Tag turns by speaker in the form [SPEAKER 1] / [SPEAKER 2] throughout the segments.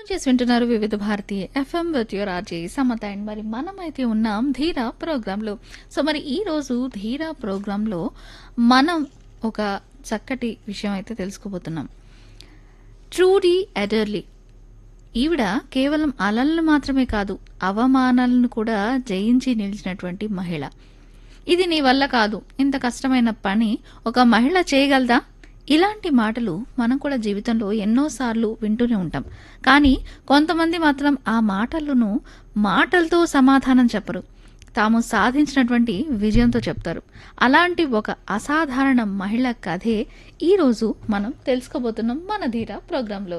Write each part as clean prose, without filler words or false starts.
[SPEAKER 1] Tune చేసి వింటున్నారు వివిధ Bharati FM with your RJ Samata and మరి మనమైతే ఉన్నాం ధీరా ప్రోగ్రాంలో. సో మరి ఈ రోజు ధీరా ప్రోగ్రాంలో మనం ఒక చక్కటి విషయం అయితే తెలుసుకోబోతున్నాం. ట్రూడీ ఎడర్లీ ఈవిడ కేవలం అలలను మాత్రమే కాదు, అవమానాలను కూడా జయించి నిలిచినటువంటి మహిళ. ఇది నీ వల్ల కాదు, ఇంత కష్టమైన పని ఒక మహిళ చేయగలదా? ఇలాంటి మాటలు మనం కూడా జీవితంలో ఎన్నోసార్లు వింటూనే ఉంటాం. కానీ కొంతమంది మాత్రం ఆ మాటలను మాటలతో సమాధానం చెప్పరు, తాము సాధించినటువంటి విజయంతో చెప్తారు. అలాంటి ఒక అసాధారణ మహిళ కథే ఈరోజు మనం తెలుసుకోబోతున్నాం మన ధీరా ప్రోగ్రాంలో.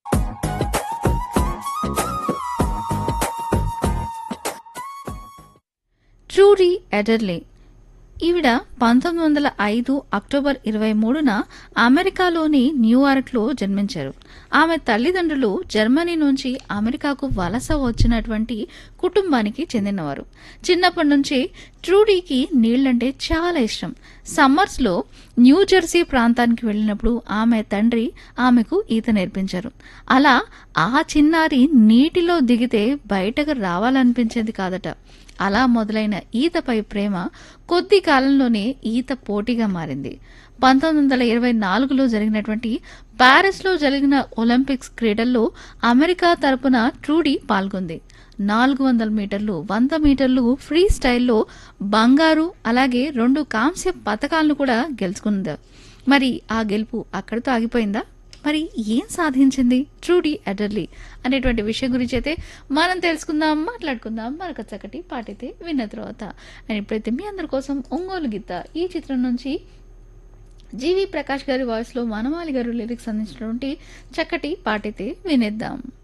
[SPEAKER 1] ట్రూడీ ఎడర్లీ ఈవిడ 1905 అక్టోబర్ 23న అమెరికాలోని న్యూయార్క్లో జన్మించారు. ఆమె తల్లిదండ్రులు జర్మనీ నుంచి అమెరికాకు వలస వచ్చినటువంటి కుటుంబానికి చెందినవారు. చిన్నప్పటి నుంచి ట్రూడీకి నీళ్లంటే చాలా ఇష్టం. సమ్మర్స్లో న్యూజెర్సీ ప్రాంతానికి వెళ్ళినప్పుడు ఆమె తండ్రి ఆమెకు ఈత నేర్పించారు. అలా ఆ చిన్నారి నీటిలో దిగితే బయటకు రావాలనిపించేది కాదట. అలా మొదలైన ఈతపై ప్రేమ కొద్ది కాలంలోనే ఈత పోటీగా మారింది. 1924లో జరిగినటువంటి ప్యారిస్లో జరిగిన ఒలింపిక్స్ క్రీడల్లో అమెరికా తరపున ట్రూడీ పాల్గొంది. 400 మీటర్లు, 100 మీటర్లు ఫ్రీ స్టైల్లో బంగారు అలాగే 2 కాంస్య పతకాలను కూడా గెలుచుకుంది. మరి ఆ గెలుపు అక్కడితో ఆగిపోయిందా? మరి ఏం సాధించింది ట్రూడీ ఎడర్లీ అనేటువంటి విషయం గురించి అయితే మనం తెలుసుకుందాం, మాట్లాడుకుందాం మరొక చక్కటి పాటైతే విన్న తర్వాత. అండ్ ఇప్పుడైతే మీ అందరి కోసం ఒంగోలు గీత ఈ చిత్రం నుంచి జీవి ప్రకాష్ గారి వాయిస్లో వనమాలి గారు లిరిక్స్ అందించినటువంటి చక్కటి పాటైతే వినేద్దాం.